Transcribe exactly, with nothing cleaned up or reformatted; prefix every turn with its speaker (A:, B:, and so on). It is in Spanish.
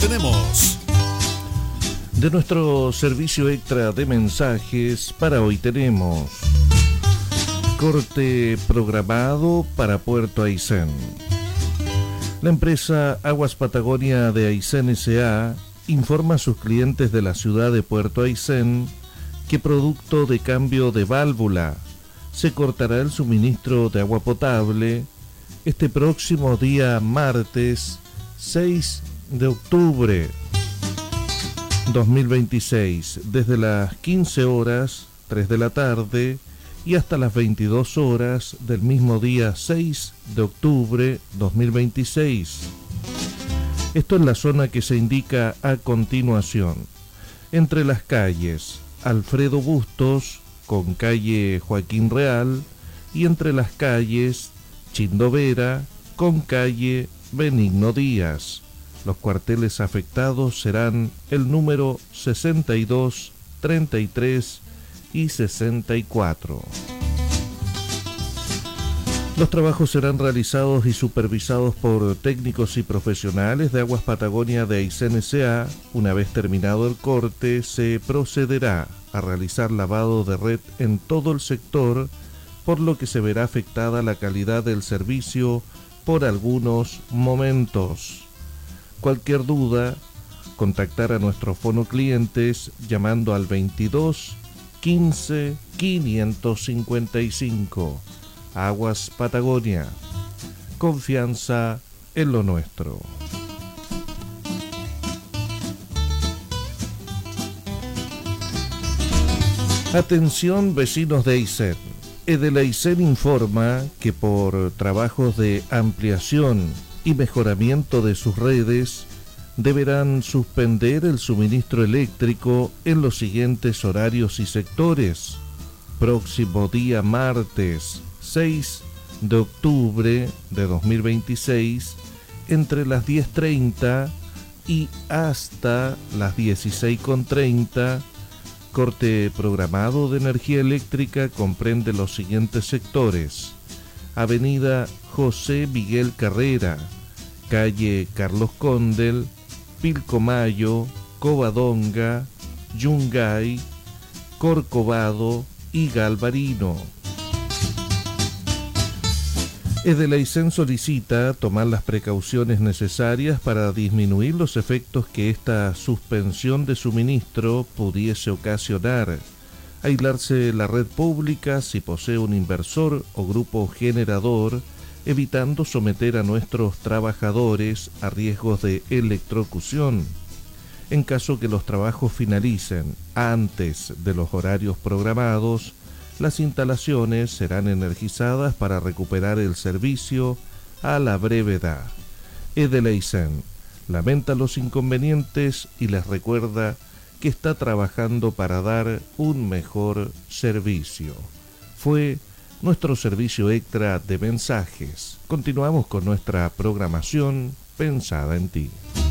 A: tenemos.
B: De nuestro servicio extra de mensajes, para hoy tenemos corte programado para Puerto Aysén. La empresa Aguas Patagonia de Aysén S A informa a sus clientes de la ciudad de Puerto Aysén que producto de cambio de válvula se cortará el suministro de agua potable este próximo día martes seis de octubre dos mil veintiséis, desde las quince horas, tres de la tarde, y hasta las veintidós horas del mismo día seis de octubre dos mil veintiséis. Esto es la zona que se indica a continuación, entre las calles Alfredo Bustos con calle Joaquín Real y entre las calles Chindovera con calle Benigno Díaz. Los cuarteles afectados serán el número sesenta y dos, treinta y tres y sesenta y cuatro. Los trabajos serán realizados y supervisados por técnicos y profesionales de Aguas Patagonia de Aysén S A. Una vez terminado el corte, se procederá a realizar lavado de red en todo el sector, por lo que se verá afectada la calidad del servicio por algunos momentos. Cualquier duda, contactar a nuestros fonoclientes llamando al veintidós quince quinientos cincuenta y cinco. Aguas Patagonia, confianza en lo nuestro. Atención vecinos de Aysén. Edel Aysén informa que por trabajos de ampliación y mejoramiento de sus redes deberán suspender el suministro eléctrico en los siguientes horarios y sectores. Próximo día martes seis de octubre de dos mil veintiséis, entre las diez treinta y hasta las dieciséis treinta, corte programado de energía eléctrica comprende los siguientes sectores: Avenida José Miguel Carrera, calle Carlos Condel, Pilcomayo, Covadonga, Yungay, Corcovado y Galvarino. Edel Aysén solicita tomar las precauciones necesarias para disminuir los efectos que esta suspensión de suministro pudiese ocasionar. Aislarse la red pública si posee un inversor o grupo generador, evitando someter a nuestros trabajadores a riesgos de electrocución. En caso que los trabajos finalicen antes de los horarios programados, las instalaciones serán energizadas para recuperar el servicio a la brevedad. Edel Aysén lamenta los inconvenientes y les recuerda que está trabajando para dar un mejor servicio. Fue nuestro servicio extra de mensajes. Continuamos con nuestra programación pensada en ti.